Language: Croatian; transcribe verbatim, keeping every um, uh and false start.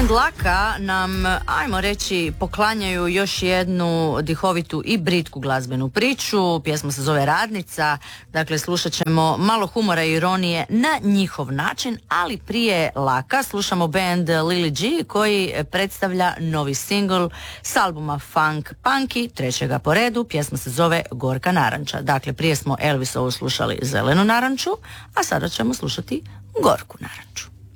Band Laka nam, ajmo reći, poklanjaju još jednu dihovitu i britku glazbenu priču. Pjesma se zove Radnica. Dakle, slušat ćemo malo humora i ironije na njihov način, ali prije Laka slušamo band Lily G koji predstavlja novi singl s albuma Funk Punky, trećega po redu. Pjesma se zove Gorka naranča. Dakle, prije smo Elvisovu slušali Zelenu naranču, a sada ćemo slušati Gorku naranču.